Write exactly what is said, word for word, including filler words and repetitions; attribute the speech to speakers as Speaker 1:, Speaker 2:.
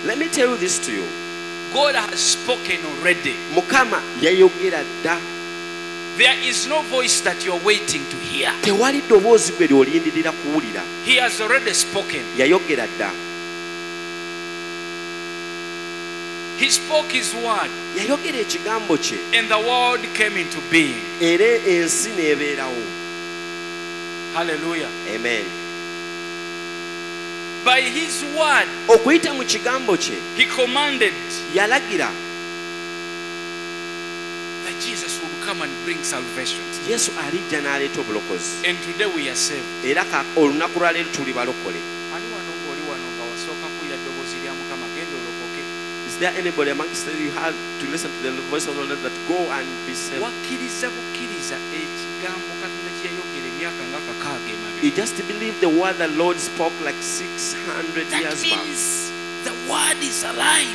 Speaker 1: Let me tell you this to you.
Speaker 2: God has spoken already.
Speaker 1: Mukama yayogera dda.
Speaker 2: There is no voice that you're waiting to hear.
Speaker 1: Tewali ddoboozi gwe ly'olindirira kuwulira.
Speaker 2: He has already spoken.
Speaker 1: Yayogera dda.
Speaker 2: He spoke his word.
Speaker 1: Yayogera ekigambo kye.
Speaker 2: And the world came into being.
Speaker 1: Era ensi n'ebeerawo.
Speaker 2: Hallelujah.
Speaker 1: Amen.
Speaker 2: By his word,
Speaker 1: okuyita mu kigambo kye,
Speaker 2: he commanded
Speaker 1: yalagira
Speaker 2: that Jesus would come and bring salvation.
Speaker 1: Yesu alijja n'aleeta obulokozi.
Speaker 2: And today we are saved.
Speaker 1: Era olunaku lwa leero tuli balokole.
Speaker 2: Ani wano ng'oli wano nga wasooka kuwulira ddoboozi lya Mukama genda olokoke?
Speaker 1: Is there anybody amongst you you have to listen to the voice of the Lord that go and be saved?
Speaker 2: Wakkiriza bukkiriza ekigambo Katonda kye yayogera emyaka nga kakaaga emabega.
Speaker 1: You just believe the word the Lord spoke like six hundred
Speaker 2: That
Speaker 1: years back.
Speaker 2: means the word is alive.